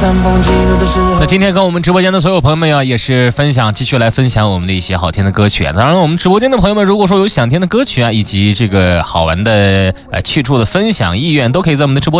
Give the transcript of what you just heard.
那今天跟我们直播间的所有朋友们啊，也是继续来分享我们的一些好听的歌曲啊。当然，我们直播间的朋友们，如果说有想听的歌曲啊，以及这个好玩的去处的分享意愿，都可以在我们的直播